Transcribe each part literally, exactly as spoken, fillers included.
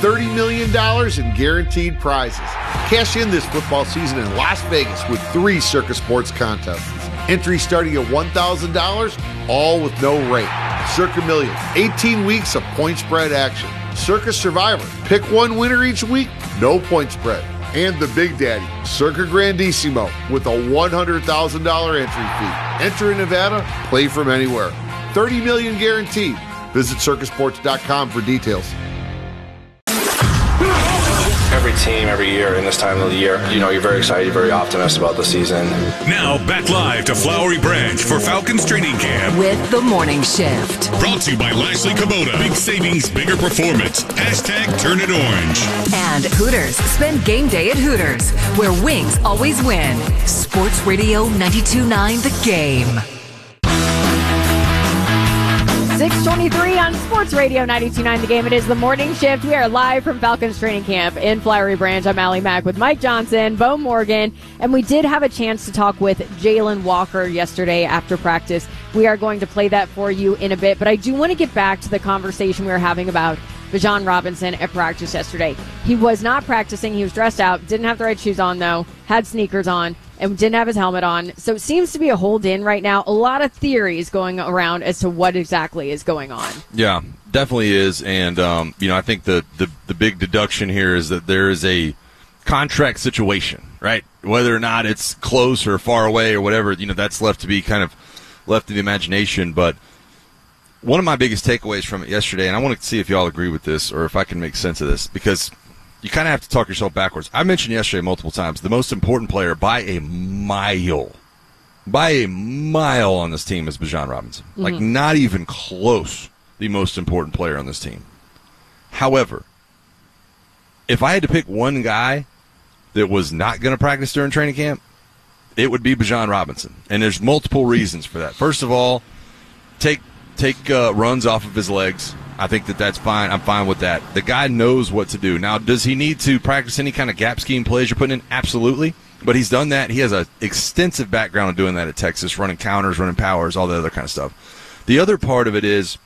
thirty million dollars in guaranteed prizes. Cash in this football season in Las Vegas with three Circa Sports contests. Entry starting at one thousand dollars, all with no rate. Circa Millions, eighteen weeks of point spread action. Circa Survivor, pick one winner each week, no point spread. And the Big Daddy, Circa Grandissimo, with a one hundred thousand dollars entry fee. Enter in Nevada, play from anywhere. thirty million dollars guaranteed. Visit circa sports dot com for details. Every team, every year, in this time of the year, you know, you're very excited, very optimistic about the season. Now, back live to Flowery Branch for Falcons training camp. With the Morning Shift. Brought to you by Lashley Kubota. Big savings, bigger performance. Hashtag turn it orange. And Hooters. Spend game day at Hooters, where wings always win. Sports Radio ninety-two point nine The Game. six twenty-three on Sports Radio ninety-two point nine The Game. It is the Morning Shift. We are live from Falcons training camp in Flowery Branch. I'm Allie Mack with Mike Johnson, Bo Morgan, and we did have a chance to talk with Jalen Walker yesterday after practice. We are going to play that for you in a bit, but I do want to get back to the conversation we were having about Bijan Robinson at practice yesterday. He was not practicing. He was dressed out, didn't have the right shoes on, though, had sneakers on, and didn't have his helmet on. So it seems to be a hold in right now. A lot of theories going around as to what exactly is going on. Yeah, definitely is. And, um, you know, I think the, the, the big deduction here is that there is a contract situation, right? Whether or not it's close or far away or whatever, you know, that's left to be kind of left to the imagination. But one of my biggest takeaways from it yesterday, and I want to see if you all agree with this or if I can make sense of this, because you kind of have to talk yourself backwards. I mentioned yesterday multiple times the most important player by a mile, by a mile on this team is Bijan Robinson. Mm-hmm. Like, not even close the most important player on this team. However, if I had to pick one guy that was not going to practice during training camp, it would be Bijan Robinson. And there's multiple reasons for that. First of all, take take uh, runs off of his legs. I think that that's fine. I'm fine with that. The guy knows what to do. Now, does he need to practice any kind of gap scheme plays you're putting in? Absolutely. But he's done that. He has an extensive background of doing that at Texas, running counters, running powers, all the other kind of stuff. The other part of it is,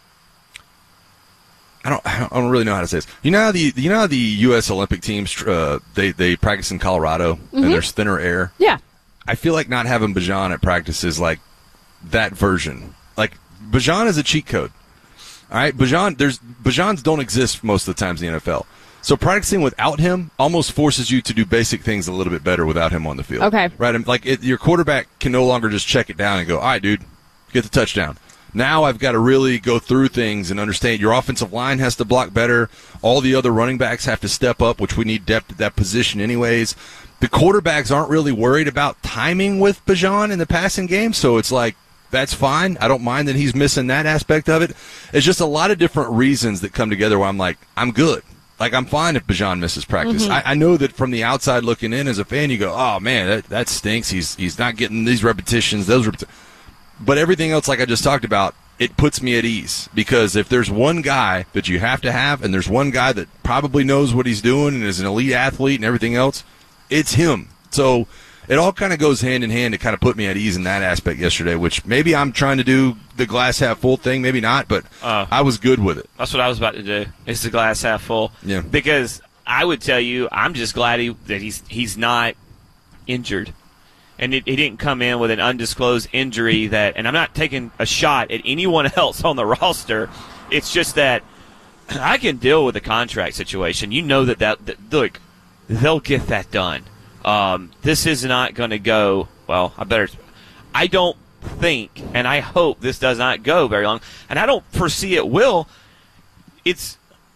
I don't, I don't really know how to say this. You know how the, you know how the U S Olympic teams, uh, they, they practice in Colorado, mm-hmm. and there's thinner air? Yeah. I feel like not having Bijan at practice is like that version. Like, Bijan is a cheat code. All right, Bijan, there's Bijans don't exist most of the times in the N F L. So practicing without him almost forces you to do basic things a little bit better without him on the field. Okay. Right? And like it, your quarterback can no longer just check it down and go, all right, dude, get the touchdown. Now I've got to really go through things and understand your offensive line has to block better. All the other running backs have to step up, which we need depth at that position anyways. The quarterbacks aren't really worried about timing with Bijan in the passing game, so it's like, that's fine. I don't mind that he's missing that aspect of it. It's just a lot of different reasons that come together where I'm like, I'm good. Like, I'm fine if Bijan misses practice. Mm-hmm. I, I know that from the outside looking in as a fan, you go, oh, man, that, that stinks. He's he's not getting these repetitions, those repetitions. But everything else, like I just talked about, it puts me at ease. Because if there's one guy that you have to have, and there's one guy that probably knows what he's doing and is an elite athlete and everything else, it's him. So it all kind of goes hand in hand to kind of put me at ease in that aspect yesterday, which maybe I'm trying to do the glass half full thing, maybe not, but uh, I was good with it. That's what I was about to do. It's the glass half full. Yeah. Because I would tell you, I'm just glad he, that he's he's not injured. And it, he didn't come in with an undisclosed injury that, and I'm not taking a shot at anyone else on the roster. It's just that I can deal with the contract situation. You know that, that, that look, they'll get that done. Um, this is not going to go, well, I better, I don't think, and I hope this does not go very long, and I don't foresee it will. It's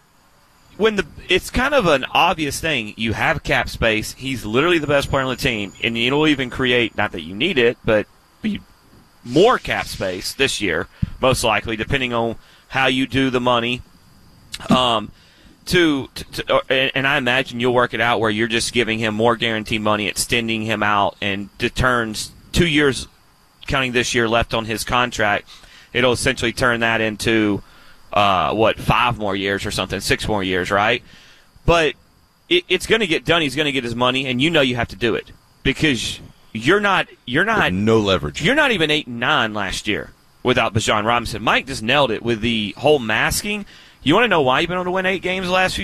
when the, it's kind of an obvious thing. You have cap space. He's literally the best player on the team, and it'll even create, not that you need it, but more cap space this year, most likely, depending on how you do the money. Um, To, to, to, and I imagine you'll work it out where you're just giving him more guaranteed money, extending him out, and it turns two years, counting this year left on his contract, it'll essentially turn that into, uh, what, five more years or something, six more years, right? But it, it's going to get done. He's going to get his money, and you know you have to do it because you're not, you're not, with no leverage. You're not even eight and nine last year without Bijan Robinson. Mike just nailed it with the whole masking. You want to know why you've been able to win eight games the last few